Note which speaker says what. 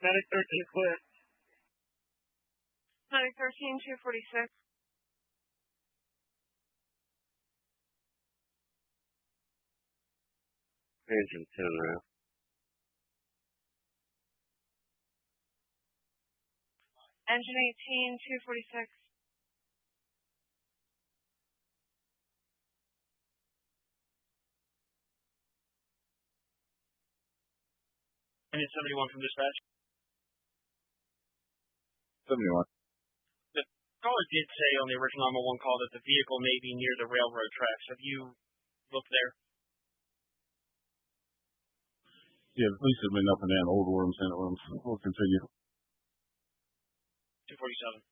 Speaker 1: Medic 13 clear.
Speaker 2: Medic 13, 246.
Speaker 1: Engine 10 now.
Speaker 2: Engine 18, 246.
Speaker 3: Engine 71 from dispatch.
Speaker 4: 71.
Speaker 3: The caller did say on the original 911 call that the vehicle may be near the railroad tracks. Have you looked there?
Speaker 4: Yeah, the police have been up and down Old Worms, St. Worms. We'll continue.
Speaker 3: 247.